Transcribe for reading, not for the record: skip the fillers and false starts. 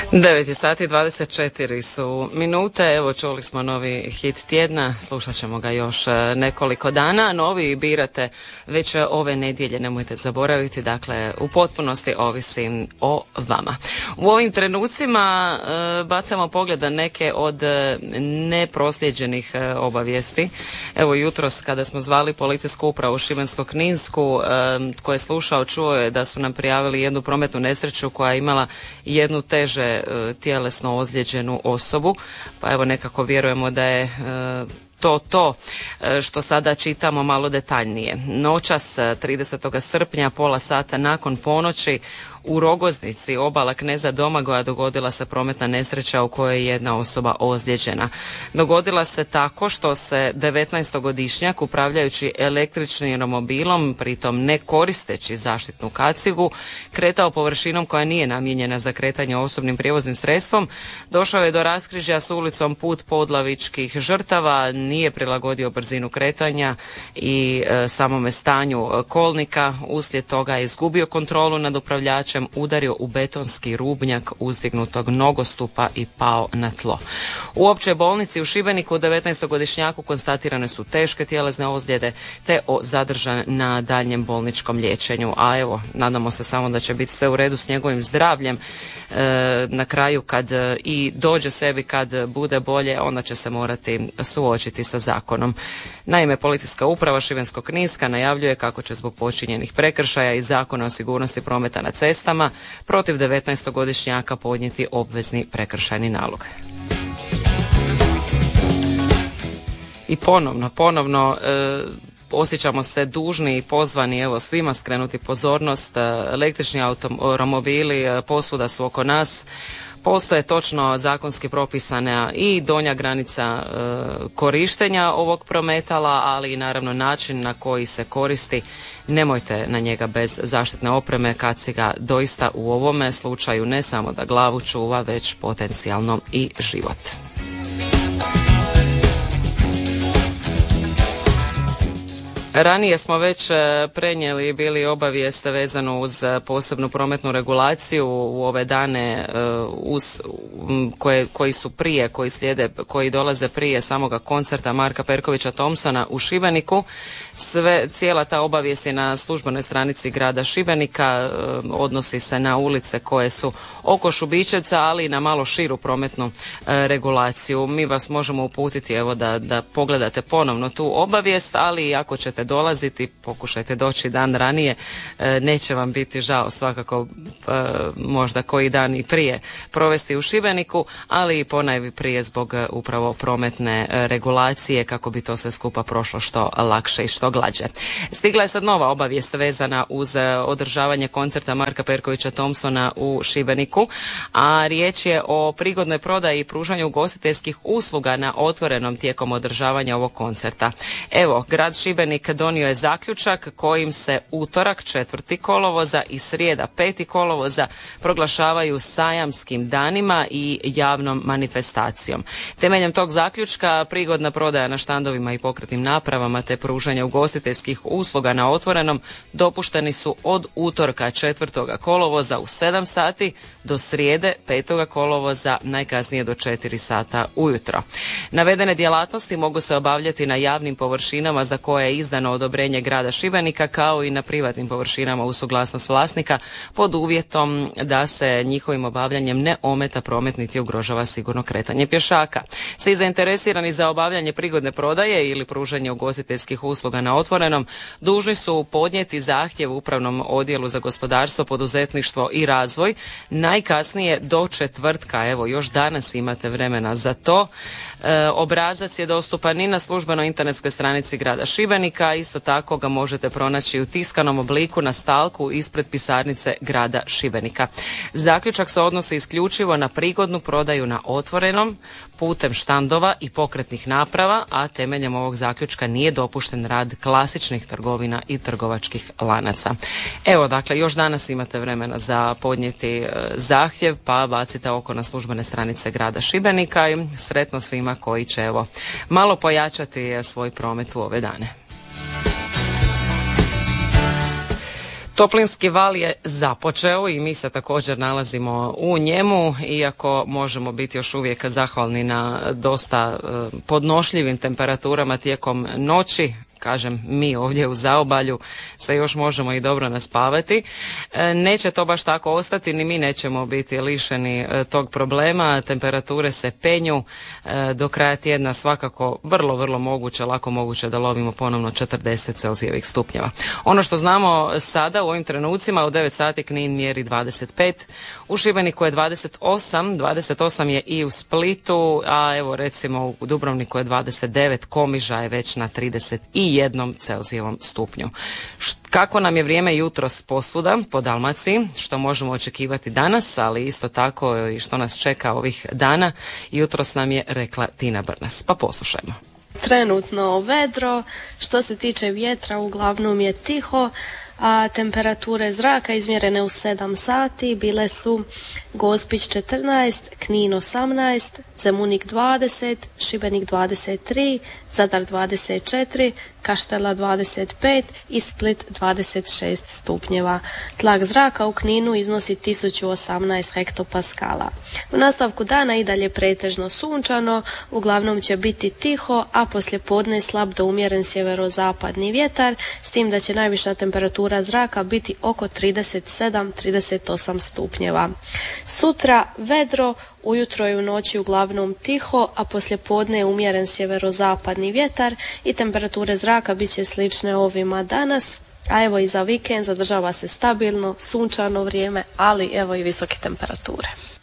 9 sati 24 su minute, evo čuli smo novi hit tjedna, slušat ćemo ga još nekoliko dana, novi birate već ove nedjelje, nemojte zaboraviti, dakle u potpunosti ovisi o vama. U ovim trenucima bacamo pogled na neke od neprosljeđenih obavijesti. Evo jutros kada smo zvali policijsku upravu Šibensko-kninsku, tko je slušao čuo je da su nam prijavili jednu prometnu nesreću koja je imala jednu teže tjelesno ozlijeđenu osobu, pa evo nekako vjerujemo da je to što sada čitamo malo detaljnije. Noćas 30. srpnja pola sata nakon ponoći u Rogoznici, obala Kneza Domagoja, dogodila se prometna nesreća u kojoj je jedna osoba ozlijeđena. Dogodila se tako što se 19-godišnjak upravljajući električnim romobilom, pritom ne koristeći zaštitnu kacigu, kretao površinom koja nije namijenjena za kretanje osobnim prijevoznim sredstvom. Došao je do raskrižja s ulicom Put Podlavičkih žrtava, nije prilagodio brzinu kretanja i samome stanju kolnika. Uslijed toga je izgubio kontrolu nad upravljačem, udario u betonski rubnjak uzdignutog nogostupa i pao na tlo. U općoj bolnici u Šibeniku 19-godišnjaku konstatirane su teške tjelesne ozljede te zadržan na daljnjem bolničkom liječenju. A evo, nadamo se samo da će biti sve u redu s njegovim zdravljem. Na kraju kad i dođe sebi, kad bude bolje, onda će se morati suočiti sa zakonom. Naime, policijska uprava Šibensko-kninska najavljuje kako će zbog počinjenih prekršaja i Zakona o sigurnosti prometa na cestama protiv 19-godišnjaka podnijeti obvezni prekršajni nalog. I ponovno osjećamo se dužni i pozvani, evo, svima skrenuti pozornost. Električni automobili posvuda su oko nas. Postoje točno zakonski propisana i donja granica korištenja ovog prometala, ali i naravno način na koji se koristi. Nemojte na njega bez zaštitne opreme kad si ga doista u ovome slučaju ne samo da glavu čuva, već potencijalno i život. Ranije smo već prenijeli bili obavijest vezano uz posebnu prometnu regulaciju u ove dane koji su prije, koji dolaze prije samoga koncerta Marka Perkovića Thompsona u Šibeniku. Cijela ta obavijest je na službenoj stranici grada Šibenika, odnosi se na ulice koje su oko Šubićevca, ali i na malo širu prometnu regulaciju. Mi vas možemo uputiti, evo, da pogledate ponovno tu obavijest, ali ako ćete dolaziti, pokušajte doći dan ranije, neće vam biti žao, svakako možda koji dan i prije provesti u Šibeniku, ali i ponajvi prije zbog upravo prometne regulacije, kako bi to sve skupa prošlo što lakše i što glađe. Stigla je sad nova obavijest vezana uz održavanje koncerta Marka Perkovića Thompsona u Šibeniku, a riječ je o prigodnoj prodaji i pružanju ugostiteljskih usluga na otvorenom tijekom održavanja ovog koncerta. Evo, grad Šibenik donio je zaključak kojim se utorak 4. kolovoza i srijeda 5. kolovoza proglašavaju sajamskim danima i javnom manifestacijom. Temeljem tog zaključka prigodna prodaja na štandovima i pokretnim napravama te pružanje ugostiteljskih usluga na otvorenom dopušteni su od utorka 4. kolovoza u 7 sati do srijede 5. kolovoza najkasnije do 4 sata ujutro. Navedene djelatnosti mogu se obavljati na javnim površinama za koje je izdano odobrenje grada Šibenika, kao i na privatnim površinama uz suglasnost vlasnika, pod uvjetom da se njihovim obavljanjem ne ometa promet niti ugrožava sigurno kretanje pješaka. Svi zainteresirani za obavljanje prigodne prodaje ili pružanje ugostiteljskih usluga na otvorenom dužni su podnijeti zahtjev Upravnom odjelu za gospodarstvo, poduzetništvo i razvoj najkasnije do četvrtka. Evo, još danas imate vremena za to. Obrazac je dostupan i na službenoj internetskoj stranici grada Šibenika. Isto tako ga možete pronaći u tiskanom obliku na stalku ispred pisarnice grada Šibenika. Zaključak se odnosi isključivo na prigodnu prodaju na otvorenom putem štandova i pokretnih naprava, a temeljem ovog zaključka nije dopušten rad klasičnih trgovina i trgovačkih lanaca. Evo, dakle, još danas imate vremena za podnijeti zahtjev, pa bacite oko na službene stranice grada Šibenika i sretno svima koji će, evo, malo pojačati svoj promet u ove dane. Toplinski val je započeo i mi se također nalazimo u njemu, iako možemo biti još uvijek zahvalni na dosta podnošljivim temperaturama tijekom noći. Kažem, mi ovdje u zaobalju se još možemo i dobro naspavati. Neće to baš tako ostati, ni mi nećemo biti lišeni tog problema. Temperature se penju, do kraja tjedna svakako vrlo moguće, lako moguće da lovimo ponovno 40 Celzijevih stupnjeva. Ono što znamo sada u ovim trenucima, u 9 sati Knin mjeri 25, u Šibeniku je 28 je i u Splitu, a evo recimo u Dubrovniku je 29, Komiža je već na 31 Celzijevom stupnju. Kako nam je vrijeme jutros posvuda po Dalmaciji, što možemo očekivati danas, ali isto tako i što nas čeka ovih dana, jutros nam je rekla Tina Brnas. Pa poslušajmo. Trenutno vedro, što se tiče vjetra uglavnom je tiho, a temperature zraka izmjerene u 7 sati bile su Gospić 14, Knin 18, Zemunik 20, Šibenik 23, Zadar 24, Kaštela 25 i Split 26 stupnjeva. Tlak zraka u Kninu iznosi 1018 hektopaskala. U nastavku dana i dalje pretežno sunčano, uglavnom će biti tiho, a poslijepodne slab do umjeren sjeverozapadni vjetar, s tim da će najviša temperatura zraka biti oko 37-38 stupnjeva. Sutra vedro, ujutro i u noći uglavnom tiho, a poslijepodne je umjeren sjeverozapadni vjetar i temperature zraka bit će slične ovima danas, a evo i za vikend zadržava se stabilno, sunčano vrijeme, ali evo i visoke temperature.